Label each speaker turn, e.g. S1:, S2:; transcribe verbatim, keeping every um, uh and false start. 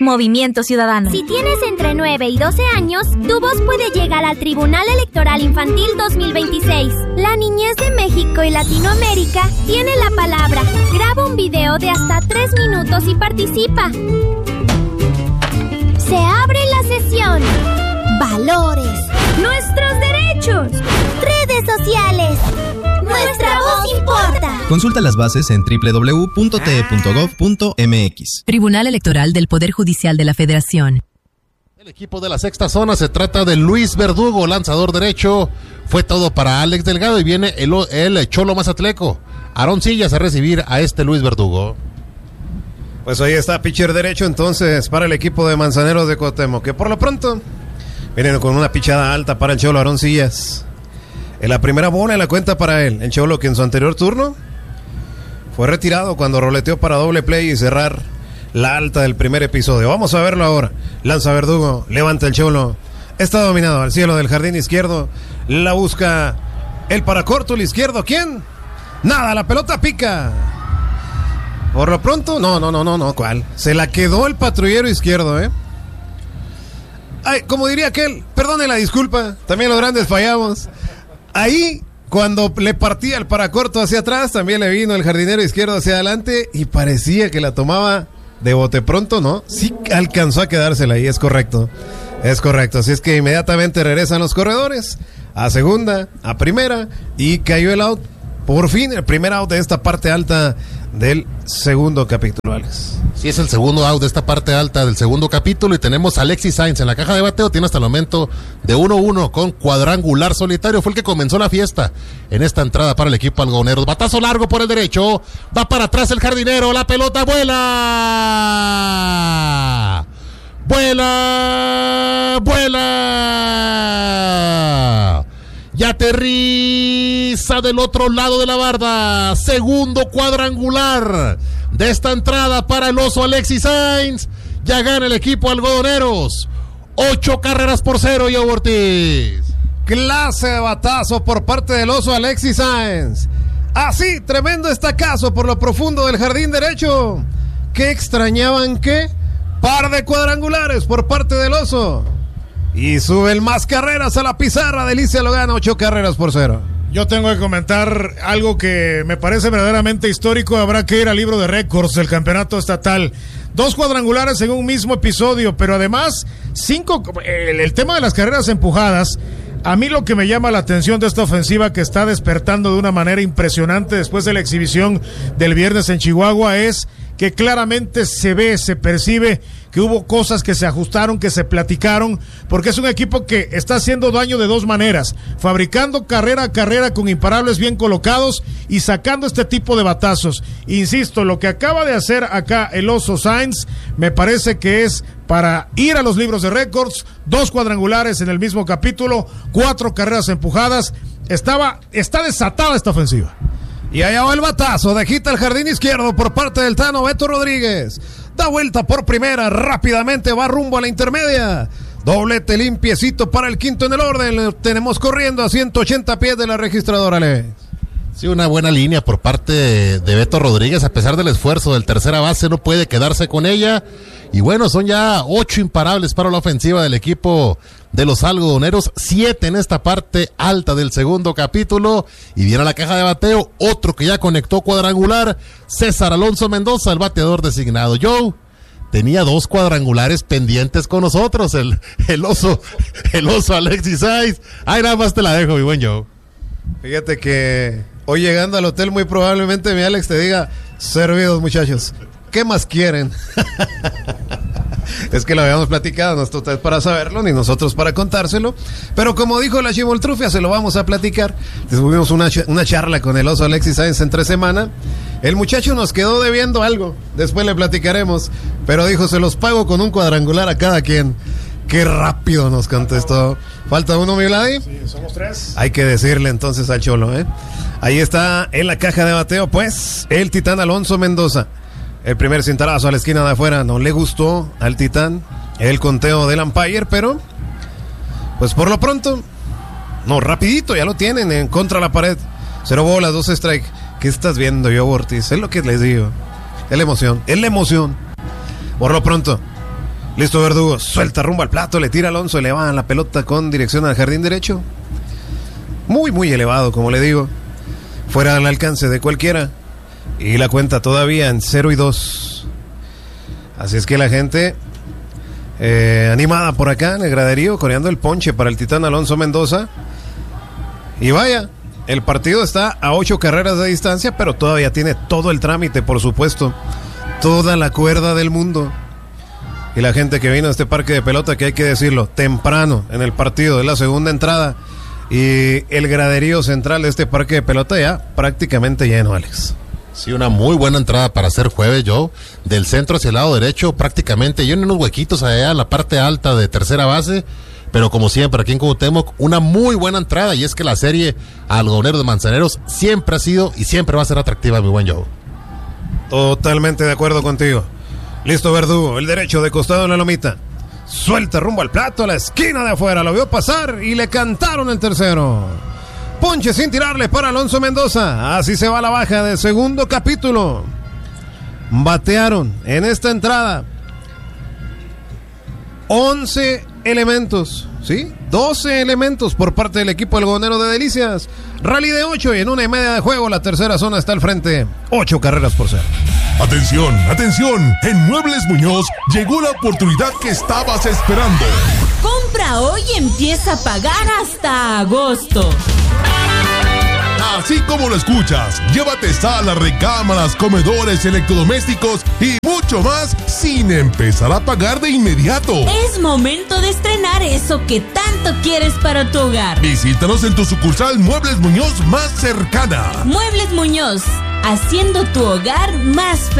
S1: Movimiento Ciudadano.
S2: Si tienes entre nueve y doce años, tu voz puede llegar al Tribunal Electoral Infantil dos mil veintiséis. La niñez de México y Latinoamérica tiene la palabra. Graba un video de hasta tres minutos y participa. Se abre la sesión. Valores. Nuestros derechos. Redes sociales. Nuestra voz importa.
S3: Consulta las bases en doble u doble u doble u punto t e punto gov punto m x.
S4: Tribunal Electoral del Poder Judicial de la Federación.
S5: El equipo de la sexta zona se trata de Luis Verdugo, lanzador derecho. Fue todo para Alex Delgado y viene el, el Cholo Mazatleco. Aarón Sillas a recibir a este Luis Verdugo.
S6: Pues ahí está, pitcher derecho entonces para el equipo de Manzaneros de Cuauhtémoc, que por lo pronto vienen con una pichada alta para el Cholo Aarón Sillas. En la primera bola en la cuenta para él, el Cholo, que en su anterior turno fue retirado cuando roleteó para doble play y cerrar la alta del primer episodio. Vamos a verlo ahora. Lanza Verdugo, levanta el Cholo. Está dominado al cielo del jardín izquierdo. La busca el paracorto, el izquierdo. ¿Quién? Nada, la pelota pica. Por lo pronto, no, no, no, no, no, ¿cuál? Se la quedó el patrullero izquierdo, ¿eh? Ay, como diría aquel, perdone la disculpa, también los grandes fallamos. Ahí, cuando le partía el paracorto hacia atrás, también le vino el jardinero izquierdo hacia adelante y parecía que la tomaba de bote pronto, ¿no? Sí alcanzó a quedársela ahí, es correcto. Es correcto, así es que inmediatamente regresan los corredores a segunda, a primera y cayó el out. Por fin, el primer out de esta parte alta del segundo capítulo, Alex.
S5: Sí, es el segundo out de esta parte alta del segundo capítulo y tenemos a Alexis Sainz en la caja de bateo. Tiene hasta el momento de uno uno con cuadrangular solitario. Fue el que comenzó la fiesta en esta entrada para el equipo algodoneros. Batazo largo por el derecho. Va para atrás el jardinero. La pelota vuela. Vuela. Vuela. Y aterriza del otro lado de la barda. Segundo cuadrangular de esta entrada para el oso Alexis Sainz. Ya gana el equipo algodoneros. Ocho carreras por cero, Joe Ortiz.
S6: Clase de batazo por parte del oso Alexis Sainz. Así, tremendo estacazo por lo profundo del jardín derecho. ¿Qué extrañaban qué? Par de cuadrangulares por parte del oso. Y suben más carreras a la pizarra. Delicia lo gana, ocho carreras por cero.
S7: Yo tengo que comentar algo que me parece verdaderamente histórico. Habrá que ir al libro de récords del campeonato estatal. Dos cuadrangulares en un mismo episodio, pero además cinco. El, el tema de las carreras empujadas. A mí lo que me llama la atención de esta ofensiva que está despertando de una manera impresionante después de la exhibición del viernes en Chihuahua es que claramente se ve, se percibe que hubo cosas que se ajustaron, que se platicaron, porque es un equipo que está haciendo daño de dos maneras, fabricando carrera a carrera con imparables bien colocados y sacando este tipo de batazos. Insisto, lo que acaba de hacer acá el oso Sainz me parece que es para ir a los libros de récords. Dos cuadrangulares en el mismo capítulo, cuatro carreras empujadas. Estaba, está desatada esta ofensiva.
S6: Y allá va el batazo, de quita el jardín izquierdo por parte del Tano Beto Rodríguez. Da vuelta por primera, rápidamente va rumbo a la intermedia. Doblete limpiecito para el quinto en el orden. Lo tenemos corriendo a ciento ochenta pies de la registradora, Alex.
S5: Sí, una buena línea por parte de Beto Rodríguez. A pesar del esfuerzo del tercera base, no puede quedarse con ella. Y bueno, son ya ocho imparables para la ofensiva del equipo de los algodoneros. Siete en esta parte alta del segundo capítulo. Y viene a la caja de bateo otro que ya conectó cuadrangular. César Alonso Mendoza, el bateador designado. Joe tenía dos cuadrangulares pendientes con nosotros. El, el oso, el oso Alexis Sainz. Ahí nada más te la dejo, mi buen Joe.
S6: Fíjate que hoy llegando al hotel muy probablemente mi Alex te diga: servidos, muchachos, ¿qué más quieren? Es que lo habíamos platicado, no está usted para saberlo ni nosotros para contárselo, pero como dijo la Chimoltrufia, se lo vamos a platicar. Tuvimos una, una charla con el oso Alexis Sainz entre semana. El muchacho nos quedó debiendo algo, después le platicaremos, pero dijo: se los pago con un cuadrangular a cada quien. Qué rápido nos contestó. ¿Falta uno, mi Vladi?
S7: Sí, somos tres.
S6: Hay que decirle entonces al Cholo, ¿eh? Ahí está en la caja de bateo, pues, el Titán Alonso Mendoza. El primer cintarazo a la esquina de afuera no le gustó al Titán el conteo del umpire, pero pues por lo pronto, no, rapidito, ya lo tienen en contra de la pared. Cero bolas, dos strike. ¿Qué estás viendo, yo, Ortiz? Es lo que les digo. Es la emoción, es la emoción. Por lo pronto, Listo, Verdugo. Suelta rumbo al plato, le tira Alonso, eleva la pelota con dirección al jardín derecho. Muy, muy elevado, como le digo. Fuera del alcance de cualquiera. Y la cuenta todavía en cero y dos. Así es que la gente eh, animada por acá en el graderío, coreando el ponche para el titán Alonso Mendoza. Y vaya, el partido está a ocho carreras de distancia, pero todavía tiene todo el trámite, por supuesto. Toda la cuerda del mundo. Y la gente que vino a este parque de pelota, que hay que decirlo, temprano en el partido de la segunda entrada. Y el graderío central de este parque de pelota ya prácticamente lleno, Alex.
S5: Sí, una muy buena entrada para hacer jueves, Joe. Del centro hacia el lado derecho, prácticamente lleno unos huequitos allá en la parte alta de tercera base. Pero como siempre, aquí en Cuauhtémoc, una muy buena entrada. Y es que la serie algodoneros de Manzaneros siempre ha sido y siempre va a ser atractiva, mi buen Joe.
S6: Totalmente de acuerdo contigo. Listo, Verdugo, el derecho de costado en la lomita. Suelta rumbo al plato, a la esquina de afuera. Lo vio pasar y le cantaron el tercero. Ponche sin tirarle para Alonso Mendoza. Así se va la baja del segundo capítulo. Batearon en esta entrada once elementos, ¿sí? doce elementos por parte del equipo algodonero de Delicias. Rally de ocho y en una y media de juego la tercera zona está al frente. ocho carreras por cero.
S1: Atención, atención. En Muebles Muñoz llegó la oportunidad que estabas esperando.
S8: Compra hoy y empieza a pagar hasta agosto.
S1: Así como lo escuchas, llévate salas, recámaras, comedores, electrodomésticos y mucho más sin empezar a pagar de inmediato.
S8: Es momento de estrenar eso que tanto quieres para tu hogar.
S1: Visítanos en tu sucursal Muebles Muñoz más cercana.
S8: Muebles Muñoz, haciendo tu hogar más feliz.